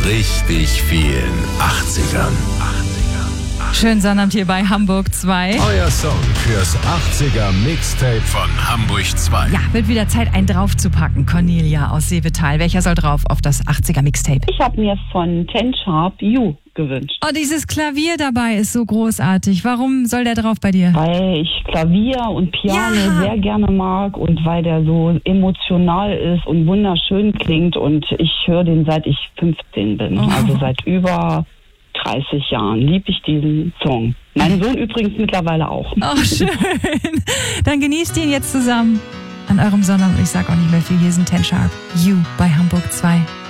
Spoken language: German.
richtig vielen 80ern. Schönen Sonnabend hier bei Hamburg 2. Euer Song fürs 80er Mixtape von Hamburg 2. Ja, wird wieder Zeit, einen draufzupacken. Cornelia aus Seevetal. Welcher soll drauf auf das 80er Mixtape? Ich habe mir von Ten Sharp You gewünscht. Oh, dieses Klavier dabei ist so großartig. Warum soll der drauf bei dir? Weil ich Klavier und Piano sehr gerne mag und weil der so emotional ist und wunderschön klingt. Und ich höre den seit ich 15 bin. Also seit über 30 Jahren liebe ich diesen Song. Mein Sohn übrigens mittlerweile auch. Oh, schön. Dann genießt ihn jetzt zusammen an eurem Sonnabend. Ich sag auch nicht mehr viel. Hier sind Ten Sharp. You bei Hamburg 2.